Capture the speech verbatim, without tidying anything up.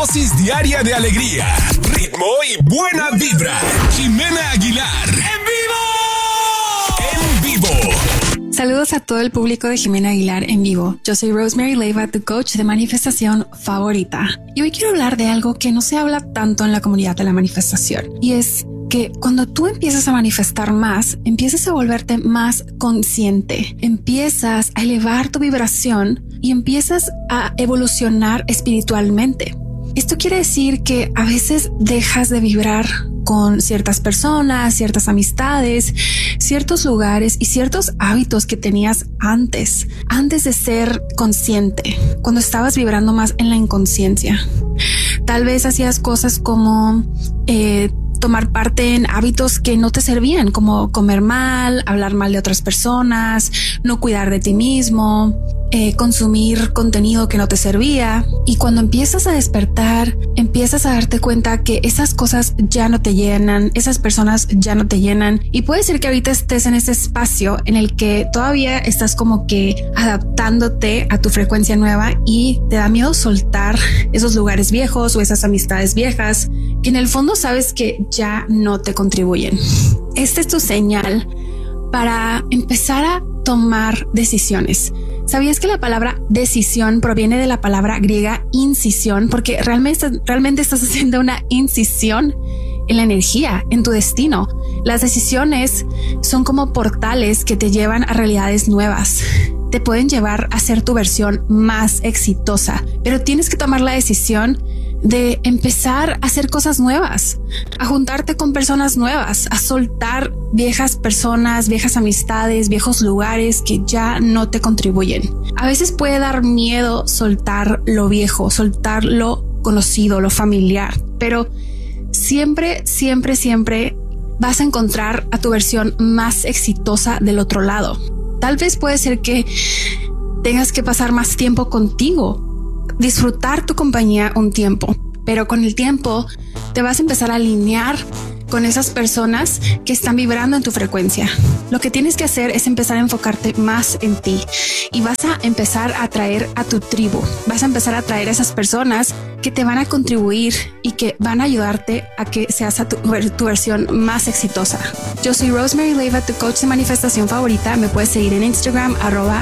dosis diaria de alegría, ritmo y buena vibra. Jimena Aguilar. ¡En vivo! ¡En vivo! Saludos a todo el público de Jimena Aguilar en vivo. Yo soy Rosemary Leiva, tu coach de manifestación favorita. Y hoy quiero hablar de algo que no se habla tanto en la comunidad de la manifestación. Y es que cuando tú empiezas a manifestar más, empiezas a volverte más consciente, empiezas a elevar tu vibración y empiezas a evolucionar espiritualmente. Esto quiere decir que a veces dejas de vibrar con ciertas personas, ciertas amistades, ciertos lugares y ciertos hábitos que tenías antes, antes de ser consciente, cuando estabas vibrando más en la inconsciencia. Tal vez hacías cosas como eh, tomar parte en hábitos que no te servían, como comer mal, hablar mal de otras personas, no cuidar de ti mismo, eh, consumir contenido que no te servía. Y cuando empiezas a despertar, empiezas a darte cuenta que esas cosas ya no te llenan, esas personas ya no te llenan. Y puede ser que ahorita estés en ese espacio en el que todavía estás como que adaptándote a tu frecuencia nueva y te da miedo soltar esos lugares viejos o esas amistades viejas que en el fondo sabes que ya no te contribuyen. Esta es tu señal para empezar a tomar decisiones. ¿Sabías que la palabra decisión proviene de la palabra griega incisión? Porque realmente, realmente estás haciendo una incisión en la energía, en tu destino. Las decisiones son como portales que te llevan a realidades nuevas. Te pueden llevar a ser tu versión más exitosa, pero tienes que tomar la decisión de empezar a hacer cosas nuevas, a juntarte con personas nuevas, a soltar viejas personas, viejas amistades, viejos lugares que ya no te contribuyen. A veces puede dar miedo soltar lo viejo, soltar lo conocido, lo familiar, pero siempre, siempre, siempre vas a encontrar a tu versión más exitosa del otro lado. Tal vez puede ser que tengas que pasar más tiempo contigo, disfrutar tu compañía un tiempo, pero con el tiempo te vas a empezar a alinear con esas personas que están vibrando en tu frecuencia. Lo que tienes que hacer es empezar a enfocarte más en ti y vas a empezar a atraer a tu tribu. Vas a empezar a atraer a esas personas que te van a contribuir y que van a ayudarte a que seas a tu, tu versión más exitosa. Yo soy Rosemary Leiva, tu coach de manifestación favorita. Me puedes seguir en Instagram, arroba